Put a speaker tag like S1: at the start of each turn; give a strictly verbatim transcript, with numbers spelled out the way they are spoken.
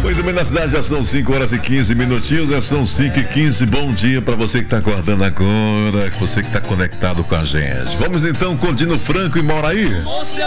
S1: Muito bem, na cidade já são cinco horas e quinze minutinhos, já são cinco e quinze. Bom dia para você que está acordando agora, você que está conectado com a gente. Vamos então com Dino Franco e Moraí.